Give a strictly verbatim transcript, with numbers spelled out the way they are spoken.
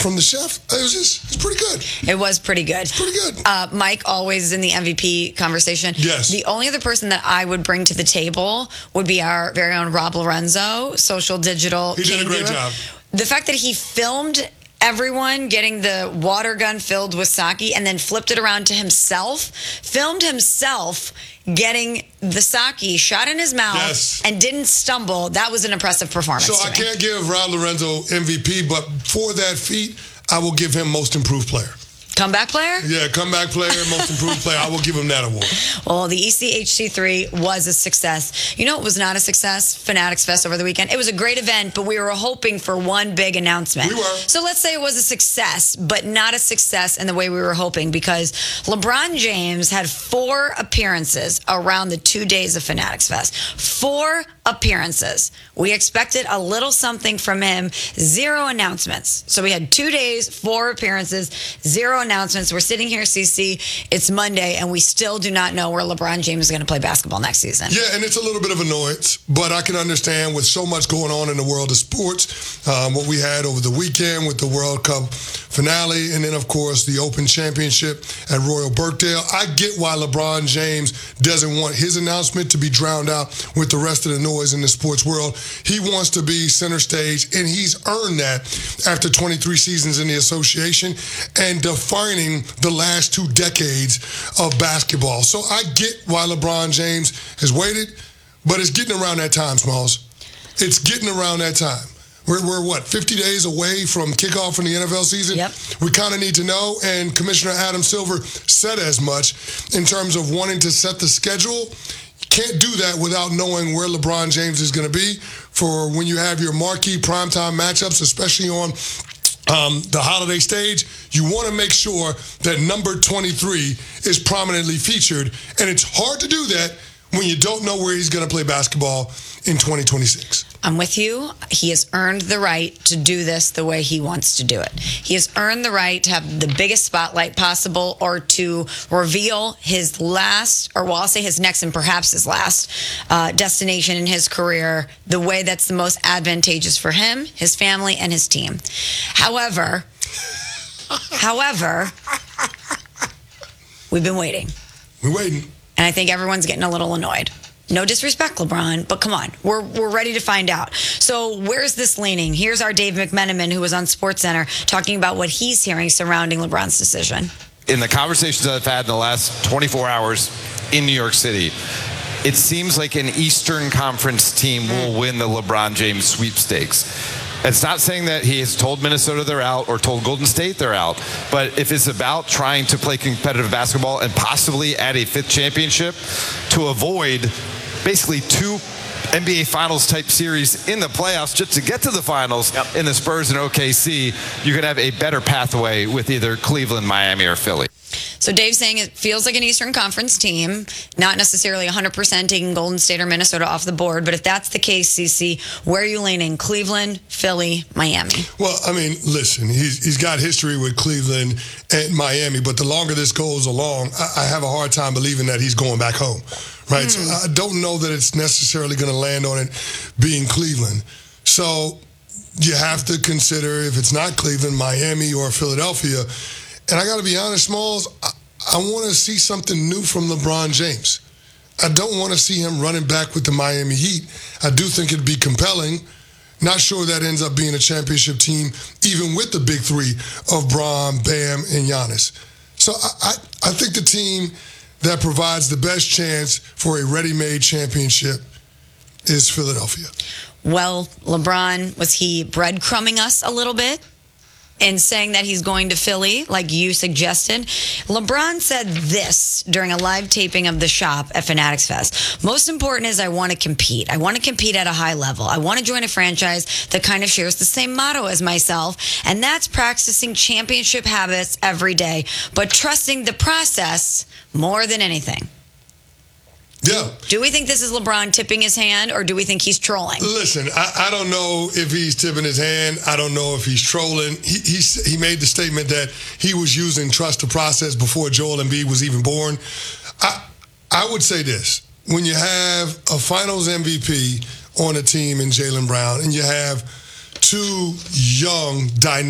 from the chef, it was just, it's pretty good. It was pretty good. It's pretty good. Uh, Mike always in the M V P conversation. Yes. The only other person that I would bring to the table would be our very own Rob Lorenzo, social digital. He did king a great guru. job. The fact that he filmed everyone getting the water gun filled with sake and then flipped it around to himself, filmed himself getting the sake shot in his mouth Yes. and didn't stumble. That was an impressive performance. So to I me. can't give Rob Lorenzo M V P, but for that feat, I will give him most improved player. Comeback player? Yeah, comeback player, most improved player. I will give him that award. Well, the E C H C three was a success. You know it was not a success? Fanatics Fest over the weekend. It was a great event, but we were hoping for one big announcement. We were. So let's say it was a success, but not a success in the way we were hoping, because LeBron James had four appearances around the two days of Fanatics Fest. Four appearances. We expected a little something from him. Zero announcements. So we had two days, four appearances, zero announcements. We're sitting here, C C. It's Monday, and we still do not know where LeBron James is going to play basketball next season. Yeah, and it's a little bit of annoyance, but I can understand with so much going on in the world of sports, um, what we had over the weekend with the World Cup finale, and then, of course, the Open Championship at Royal Birkdale. I get why LeBron James doesn't want his announcement to be drowned out with the rest of the noise in the sports world. He wants to be center stage, and he's earned that after twenty-three seasons in the association and defining the last two decades of basketball. So I get why LeBron James has waited, but it's getting around that time, Smalls. It's getting around that time. We're, we're what, fifty days away from kickoff in the N F L season? Yep. We kind of need to know, and Commissioner Adam Silver said as much in terms of wanting to set the schedule. Can't do that without knowing where LeBron James is going to be for when you have your marquee primetime matchups, especially on um, the holiday stage. You want to make sure that number twenty-three is prominently featured, and it's hard to do that when you don't know where he's going to play basketball in twenty twenty-six. I'm with you. He has earned the right to do this the way he wants to do it. He has earned the right to have the biggest spotlight possible, or to reveal his last, or well, I'll say his next and perhaps his last uh, destination in his career, the way that's the most advantageous for him, his family, and his team. However, however, we've been waiting. We're waiting. And I think everyone's getting a little annoyed. No disrespect, LeBron, but come on. We're we're ready to find out. So where's this leaning? Here's our Dave McMenamin, who was on SportsCenter, talking about what he's hearing surrounding LeBron's decision. In the conversations I've had in the last twenty-four hours in New York City, it seems like an Eastern Conference team will win the LeBron James sweepstakes. It's not saying that he has told Minnesota they're out or told Golden State they're out, but if it's about trying to play competitive basketball and possibly add a fifth championship to avoid basically two N B A Finals type series in the playoffs just to get to the finals yep. in the Spurs and O K C, you could have a better pathway with either Cleveland, Miami, or Philly. So Dave's saying it feels like an Eastern Conference team, not necessarily one hundred percent taking Golden State or Minnesota off the board. But if that's the case, C C, where are you leaning? Cleveland, Philly, Miami? Well, I mean, listen, he's, he's got history with Cleveland and Miami, but the longer this goes along, I, I have a hard time believing that he's going back home, right? Mm. So I don't know that it's necessarily going to land on it being Cleveland. So you have to consider if it's not Cleveland, Miami, or Philadelphia. And I got to be honest, Smalls, I, I want to see something new from LeBron James. I don't want to see him running back with the Miami Heat. I do think it'd be compelling. Not sure that ends up being a championship team, even with the big three of Bron, Bam, and Giannis. So I, I, I think the team that provides the best chance for a ready-made championship is Philadelphia. Well, LeBron, was he breadcrumbing us a little bit in saying that he's going to Philly, like you suggested? LeBron said this during a live taping of The Shop at Fanatics Fest. Most important is I want to compete. I want to compete at a high level. I want to join a franchise that kind of shares the same motto as myself, and that's practicing championship habits every day, but trusting the process more than anything. Yeah. Do we think this is LeBron tipping his hand, or do we think he's trolling? Listen, I, I don't know if he's tipping his hand. I don't know if he's trolling. He, he he made the statement that he was using trust the process before Joel Embiid was even born. I I would say this. When you have a finals M V P on a team in Jaylen Brown, and you have two young, dynamic